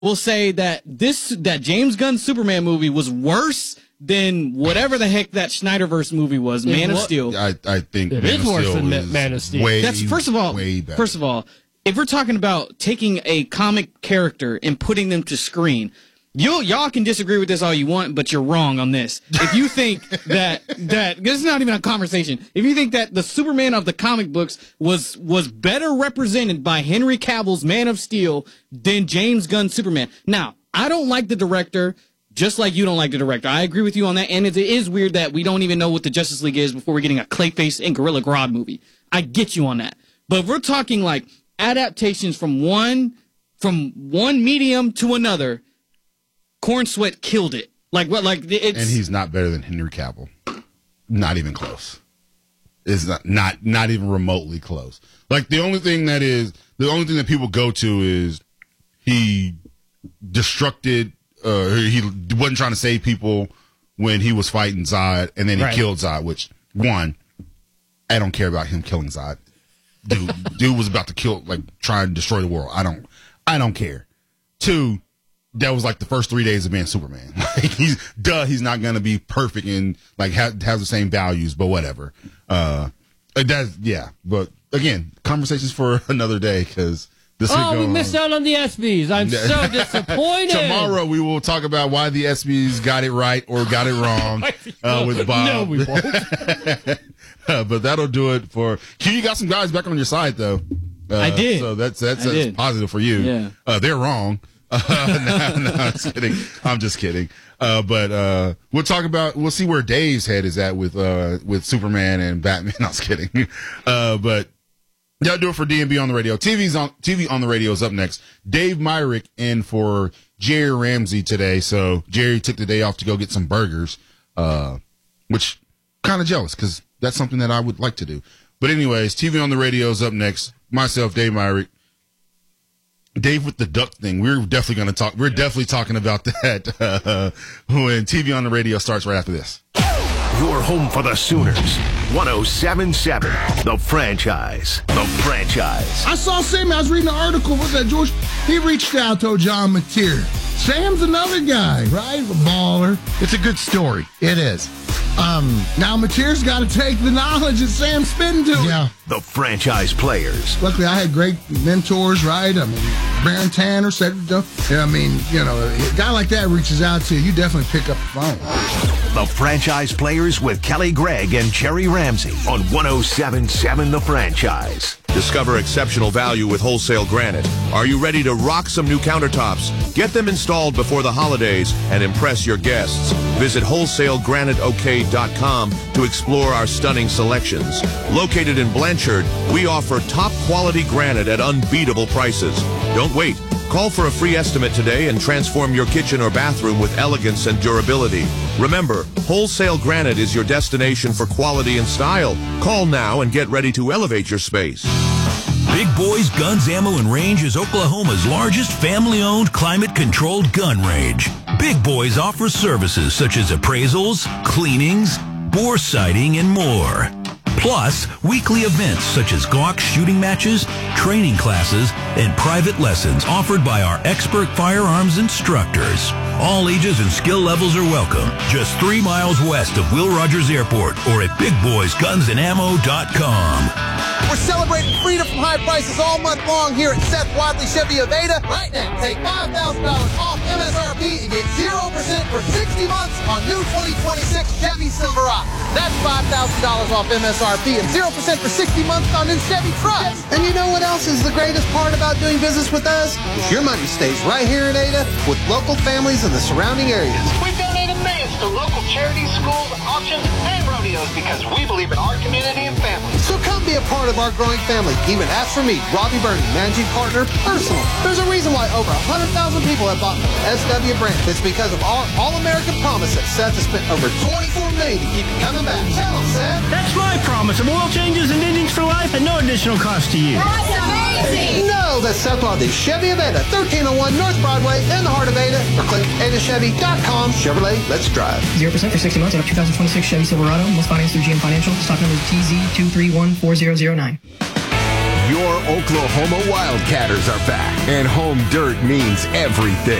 will say that that James Gunn Superman movie was worse than whatever the heck that Snyderverse movie was, Man of Steel. I think it is worse than Man of Steel. That's first of all, if we're talking about taking a comic character and putting them to screen, y'all can disagree with this all you want, but you're wrong on this. If you think that this is not even a conversation. If you think that the Superman of the comic books was better represented by Henry Cavill's Man of Steel than James Gunn's Superman. Now, I don't like the director, just like you don't like the director. I agree with you on that, and it is weird that we don't even know what the Justice League is before we're getting a Clayface and Gorilla Grodd movie. I get you on that. But if we're talking like adaptations from one medium to another, Corn Sweat killed it. And he's not better than Henry Cavill. Not even close. It's not even remotely close. Like the only thing that people go to is he destructed. He wasn't trying to save people when he was fighting Zod, and then he killed Zod. Which one, I don't care about him killing Zod. Dude was about to try and destroy the world. I don't care. Two, that was like the first 3 days of being Superman. He's not gonna be perfect and have the same values, but whatever. But again, conversations for another day because. We missed out on the ESPYs. I'm so disappointed. Tomorrow we will talk about why the ESPYs got it right or got it wrong with Bob. No, we won't. But that'll do it for Q. You got some guys back on your side though. I did. So that's positive for you. Yeah. They're wrong. No, I'm just kidding. But we'll see where Dave's head is at with Superman and Batman. I was kidding. But. That'll do it for DMB on the radio. TV on the radio is up next. Dave Myrick in for Jerry Ramsey today. So Jerry took the day off to go get some burgers, which kind of jealous because that's something that I would like to do. But anyways, TV on the radio is up next. Myself, Dave Myrick. Dave with the duck thing. We're definitely going to talk. We're definitely talking about that when TV on the radio starts right after this. Your home for the Sooners. 107.7. The Franchise. The Franchise. I saw Sam. I was reading an article. What's that, George? He reached out to John Mateer. Sam's another guy, right? A baller. It's a good story. It is. Now Mateer's got to take the knowledge that Sam's spitting to him. Yeah. The Franchise players. Luckily, I had great mentors, right? I mean, Baron Tanner said, a guy like that reaches out to you, you definitely pick up the phone. The Franchise players with Kelly Gregg and Jerry Ramsey on 107.7 The Franchise. Discover exceptional value with Wholesale Granite. Are you ready to rock some new countertops? Get them installed before the holidays and impress your guests. Visit WholesaleGraniteOK.com to explore our stunning selections. Located in Blanchard, we offer top quality granite at unbeatable prices. Don't wait. Call for a free estimate today and transform your kitchen or bathroom with elegance and durability. Remember, Wholesale Granite is your destination for quality and style. Call now and get ready to elevate your space. Big Boys Guns, Ammo, and Range is Oklahoma's largest family-owned, climate-controlled gun range. Big Boys offers services such as appraisals, cleanings, bore sighting, and more. Plus, weekly events such as Glock shooting matches, training classes, and private lessons offered by our expert firearms instructors. All ages and skill levels are welcome. Just 3 miles west of Will Rogers Airport or at BigBoysGunsandAmmo.com. We're celebrating freedom from high prices all month long here at Seth Wadley Chevy of Ada. Right now, take $5,000 off MSRP and get 0% for 60 months on new 2026 Chevy Silverado. That's $5,000 off MSRP and 0% for 60 months on new Chevy trucks. And you know what else is the greatest part about doing business with us? Your money stays right here in Ada with local families in the surrounding areas. We've donated millions to local charities, schools, auctions, and rodeos because we believe in our community and family. So come be a part of our growing family. Even ask for me, Robbie Bernie, managing partner, personal. There's a reason why over 100,000 people have bought from SW brand. It's because of our all-American promise that Seth has spent over $24 million to keep you coming back. Tell him, Seth. That's my promise of oil changes and engines for life at no additional cost to you. That's amazing. No, that's Seth Wadley Chevy of Ada, 1301 North Broadway in the heart of Ada. Or click AdaChevy.com. Chevrolet, let's drive. 0% for 60 months on a 2026 Chevy Silverado. Most financed through GM Financial. Stock number is TZ2314009. Your Oklahoma Wildcatters are back, and home dirt means everything.